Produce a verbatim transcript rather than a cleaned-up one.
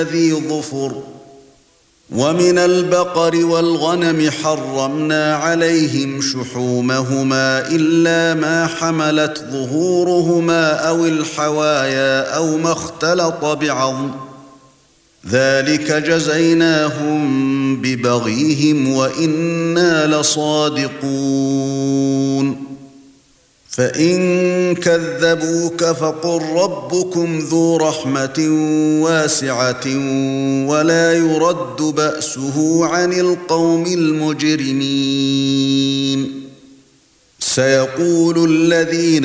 ذي ظفر ومن البقر والغنم حرمنا عليهم شحومهما إلا ما حملت ظهورهما أو الحوايا أو ما اختلط بعظم ذلك جزيناهم ببغيهم وإنا لصادقون فإن كذبوك فقل ربكم ذو رحمة واسعة ولا يرد بأسه عن القوم المجرمين سيقول الذين